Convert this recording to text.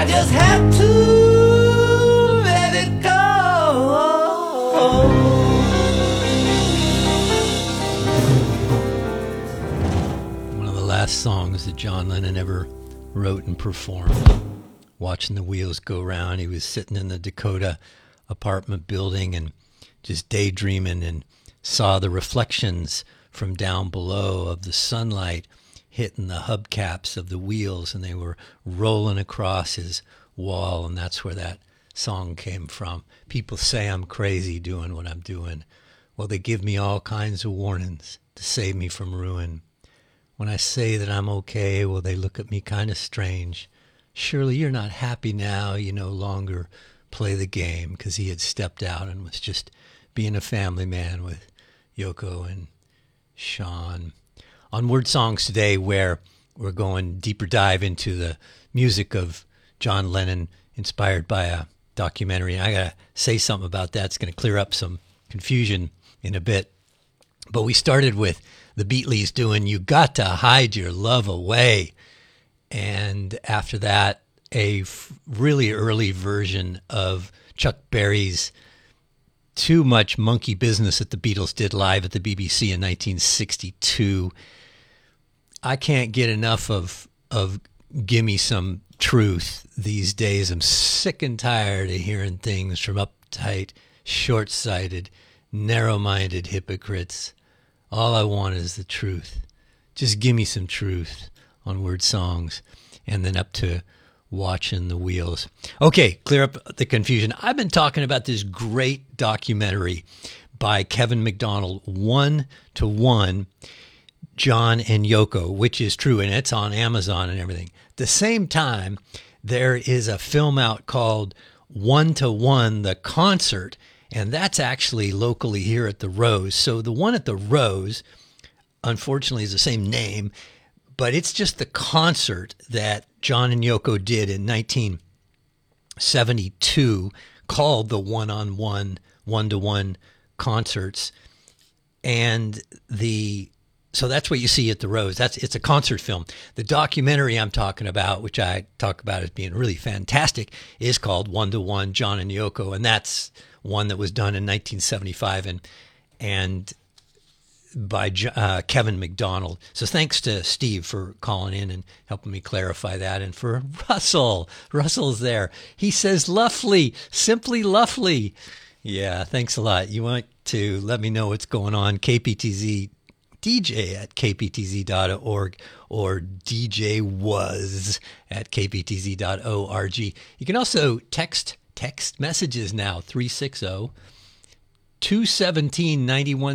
just have to let it go. One of the last songs that John Lennon ever wrote and performed. Watching the wheels go round, he was sitting in the Dakota apartment building and just daydreaming, and saw the reflections from down below of the sunlight hitting the hubcaps of the wheels, and they were rolling across his wall, and that's where that song came from. People say I'm crazy doing what I'm doing. Well, they give me all kinds of warnings to save me from ruin. When I say that I'm okay, well, they look at me kind of strange. Surely you're not happy now, you no longer play the game, because he had stepped out and was just being a family man with Yoko and Sean. On Word Songs today, where we're going deeper dive into the music of John Lennon, inspired by a documentary. And I got to say something about that. It's going to clear up some confusion in a bit. But we started with the Beatles doing You Got to Hide Your Love Away. And after that, a really early version of Chuck Berry's Too Much Monkey Business that the Beatles did live at the BBC in 1962. I can't get enough of Gimme Some Truth these days. I'm sick and tired of hearing things from uptight, short-sighted, narrow-minded hypocrites. All I want is the truth. Just give me some truth on Word Songs, and then up to Watching the Wheels. Okay, clear up the confusion. I've been talking about this great documentary by Kevin McDonald, 1-to-1, John and Yoko, which is true, and it's on Amazon and everything. At the same time, there is a film out called 1-to-1, the concert, and that's actually locally here at the Rose. So the one at the Rose, unfortunately, is the same name, but it's just the concert that John and Yoko did in 1972, called the one-on-one, 1-to-1 concerts. And so that's what you see at the Rose. It's a concert film. The documentary I'm talking about, which I talk about as being really fantastic, is called 1-to-1, John and Yoko. And that's one that was done in 1975 and by Kevin McDonald. So thanks to Steve for calling in and helping me clarify that. And for Russell's there. He says, lovely, simply lovely. Yeah, thanks a lot. You want to let me know what's going on, KPTZ DJ at kptz.org or DJ was at kptz.org. You can also text messages now, 360 217 91